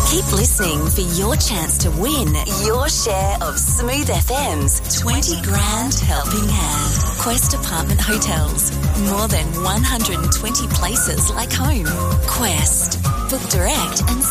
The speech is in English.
Keep listening for your chance to win your share of Smooth FM's 20 grand helping hand. Quest Apartment Hotels. More than 120 places like home. Quest. Book direct and